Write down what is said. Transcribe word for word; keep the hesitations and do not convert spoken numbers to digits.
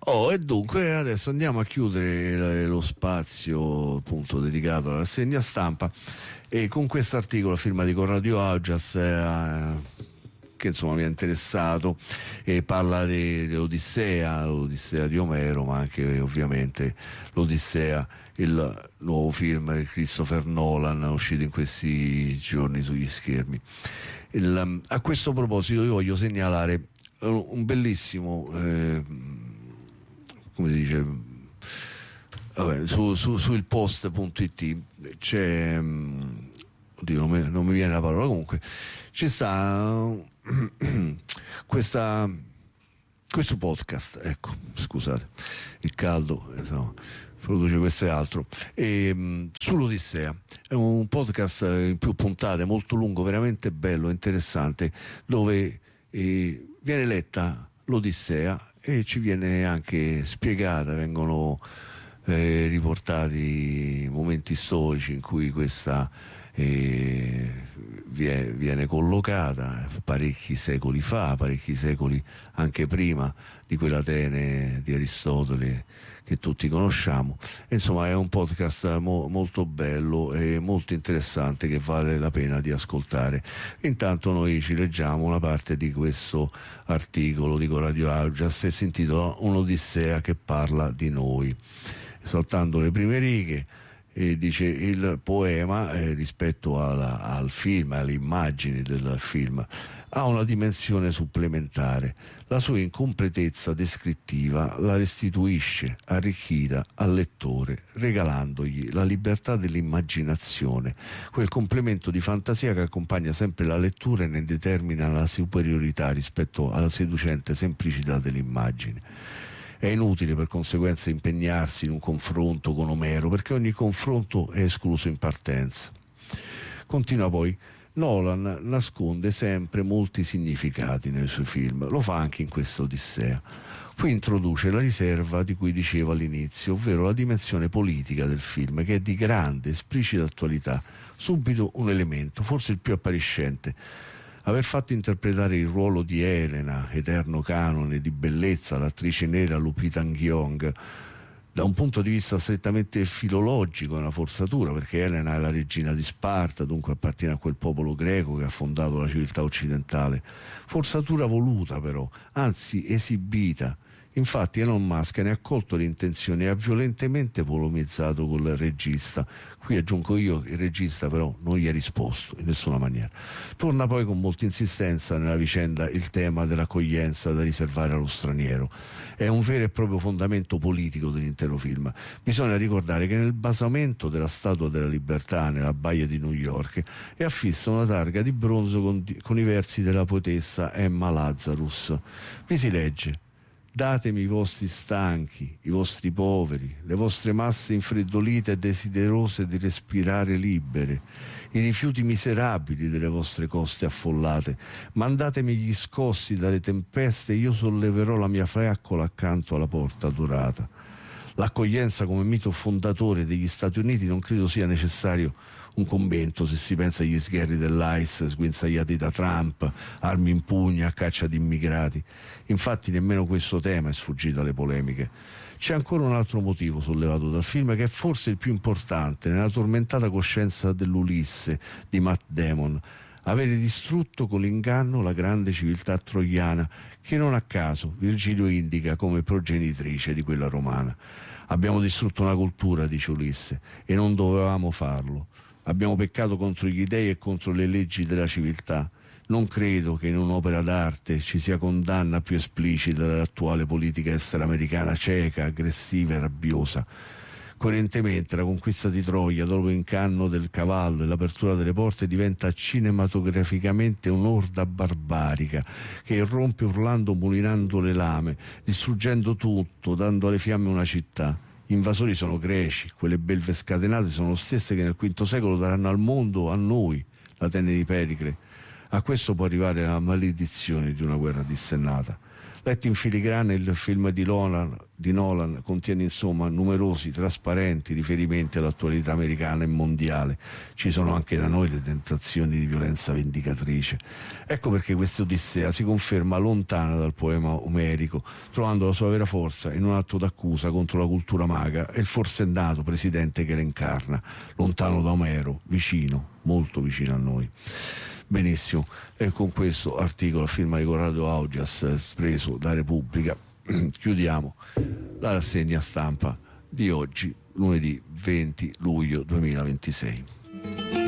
Oh, e dunque adesso andiamo a chiudere lo spazio appunto dedicato alla rassegna stampa e con questo articolo a firma di Corrado Augias eh, che insomma mi ha interessato e parla di, dell'Odissea, l'Odissea di Omero, ma anche ovviamente l'Odissea, il nuovo film di Christopher Nolan uscito in questi giorni sugli schermi. Il, a questo proposito io voglio segnalare un bellissimo eh, come si dice vabbè, su, su, su il post punto it c'è oddio, non, mi, non mi viene la parola, comunque ci sta questa questo podcast, ecco, scusate il caldo insomma, produce questo e altro e, mh, sull'Odissea è un podcast in più puntate, molto lungo, veramente bello, interessante, dove eh, viene letta l'Odissea e ci viene anche spiegata, vengono eh, riportati momenti storici in cui questa eh, viene, viene collocata parecchi secoli fa, parecchi secoli anche prima di quell'Atene di Aristotele che tutti conosciamo. Insomma è un podcast mo- molto bello e molto interessante che vale la pena di ascoltare. Intanto noi ci leggiamo una parte di questo articolo di Corrado Augias e si intitola Un'Odissea che parla di noi. Saltando le prime righe e dice il poema eh, rispetto alla, al film, alle immagini del film, ha una dimensione supplementare. La sua incompletezza descrittiva la restituisce arricchita al lettore, regalandogli la libertà dell'immaginazione, quel complemento di fantasia che accompagna sempre la lettura e ne determina la superiorità rispetto alla seducente semplicità dell'immagine. È inutile per conseguenza impegnarsi in un confronto con Omero, perché ogni confronto è escluso in partenza. Continua poi: Nolan nasconde sempre molti significati nei suoi film, lo fa anche in questa Odissea. Qui introduce la riserva di cui dicevo all'inizio, ovvero la dimensione politica del film, che è di grande, esplicita attualità. Subito un elemento, forse il più appariscente: aver fatto interpretare il ruolo di Elena, eterno canone di bellezza, l'attrice nera Lupita Nyong'o. Da un punto di vista strettamente filologico è una forzatura, perché Elena è la regina di Sparta, dunque appartiene a quel popolo greco che ha fondato la civiltà occidentale. Forzatura voluta però, anzi esibita. Infatti Elon Musk ne ha colto le intenzioni e ha violentemente polemizzato col regista. Qui aggiungo io che il regista però non gli ha risposto in nessuna maniera. Torna poi con molta insistenza nella vicenda il tema dell'accoglienza da riservare allo straniero. È un vero e proprio fondamento politico dell'intero film. Bisogna ricordare che nel basamento della Statua della Libertà nella baia di New York è affissa una targa di bronzo con, con i versi della poetessa Emma Lazarus. Vi si legge: datemi i vostri stanchi, i vostri poveri, le vostre masse infreddolite e desiderose di respirare libere, i rifiuti miserabili delle vostre coste affollate. Mandatemi gli scossi dalle tempeste e io solleverò la mia fiaccola accanto alla porta dorata. L'accoglienza come mito fondatore degli Stati Uniti non credo sia necessario un commento se si pensa agli sgherri dell'I C E sguinzagliati da Trump, armi in pugno a caccia di immigrati. Infatti nemmeno questo tema è sfuggito alle polemiche. C'è ancora un altro motivo sollevato dal film, che è forse il più importante nella tormentata coscienza dell'Ulisse di Matt Damon: avere distrutto con l'inganno la grande civiltà troiana, che non a caso Virgilio indica come progenitrice di quella romana. Abbiamo distrutto una cultura, dice Ulisse, e non dovevamo farlo. Abbiamo peccato contro gli dei e contro le leggi della civiltà. Non credo che in un'opera d'arte ci sia condanna più esplicita dell'attuale politica estera americana, cieca, aggressiva e rabbiosa. Coerentemente la conquista di Troia, dopo l'incanno del cavallo e l'apertura delle porte, diventa cinematograficamente un'orda barbarica che irrompe urlando, mulinando le lame, distruggendo tutto, dando alle fiamme una città. Gli invasori sono greci, quelle belve scatenate sono le stesse che nel quinto secolo daranno al mondo, a noi, l'Atene di Pericle. A questo può arrivare la maledizione di una guerra dissennata. Letto in filigrana, il film di Nolan, di Nolan contiene insomma numerosi trasparenti riferimenti all'attualità americana e mondiale. Ci sono anche da noi le tentazioni di violenza vendicatrice. Ecco perché questa Odissea si conferma lontana dal poema omerico, trovando la sua vera forza in un atto d'accusa contro la cultura maga e il forsennato presidente che la incarna, lontano da Omero, vicino, molto vicino a noi. Benissimo, e con questo articolo a firma di Corrado Augias, preso da Repubblica, chiudiamo la rassegna stampa di oggi, lunedì venti luglio duemilaventisei.